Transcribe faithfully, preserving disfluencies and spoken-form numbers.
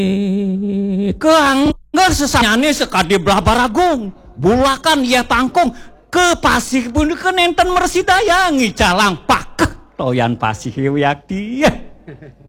keanggar sesanyane sekadi belah baragung bulakan ya tangkong ke pasih pun ke nenten mersi dayangi calang pak toyan pasih yakti